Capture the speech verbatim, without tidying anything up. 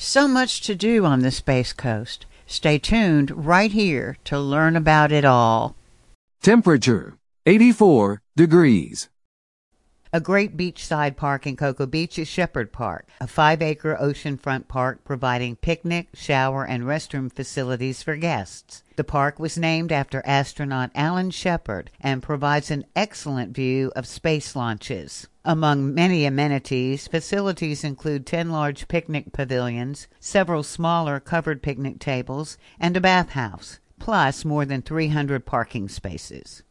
So much to do on the Space Coast. Stay tuned right here to learn about it all. Temperature, eighty-four degrees. A great beachside park in Cocoa Beach is Shepherd Park, a five-acre oceanfront park providing picnic, shower, and restroom facilities for guests. The park was named after astronaut Alan Shepard and provides an excellent view of space launches. Among many amenities, facilities include ten large picnic pavilions, several smaller covered picnic tables, and a bathhouse, plus more than three hundred parking spaces.